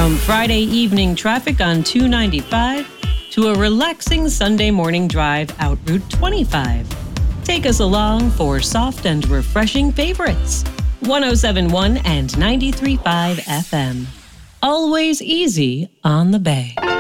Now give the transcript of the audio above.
From Friday evening traffic on 295 to a relaxing Sunday morning drive out Route 25. Take us along for soft and refreshing favorites. 107.1 and 93.5 FM. Always easy on the Bay.